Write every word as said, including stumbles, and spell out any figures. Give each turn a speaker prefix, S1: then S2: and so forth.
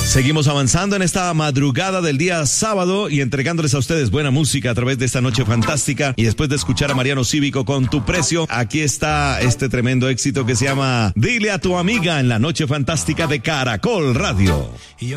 S1: Seguimos avanzando en esta madrugada del día sábado y entregándoles a ustedes buena música a través de esta noche fantástica. Y después de escuchar a Mariano Cívico con Tu Precio, aquí está este tremendo éxito que se llama Dile a tu amiga en la noche fantástica de Caracol Radio.